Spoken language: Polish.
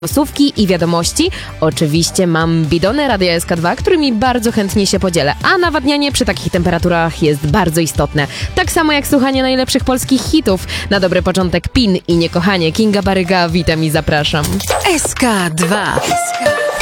głosówki i wiadomości. Oczywiście mam bidony Radia SK2, którymi bardzo chętnie się podzielę, a nawadnianie przy takich temperaturach jest bardzo istotne. Tak samo jak słuchanie najlepszych polskich hitów. Na dobry początek PIN i Niekochanie. Kinga Baryga, witam i zapraszam. SK2.